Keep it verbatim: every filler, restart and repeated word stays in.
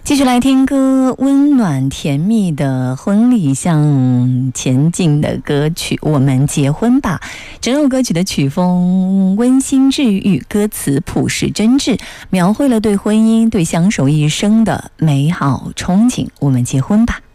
继续来听歌，温暖甜蜜的婚礼向前进的歌曲，我们结婚吧。整首歌曲的曲风温馨治愈，歌词朴实真挚，描绘了对婚姻、对相守一生的美好憧憬。我们结婚吧。